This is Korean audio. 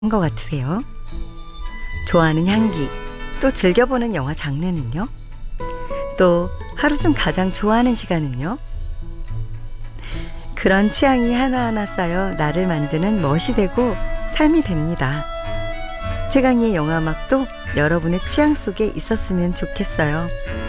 것 같으세요? 좋아하는 향기, 또 즐겨보는 영화 장르는요? 또 하루 중 가장 좋아하는 시간은요? 그런 취향이 하나하나 쌓여 나를 만드는 멋이 되고 삶이 됩니다. 최강희의 영화음악도 여러분의 취향 속에 있었으면 좋겠어요.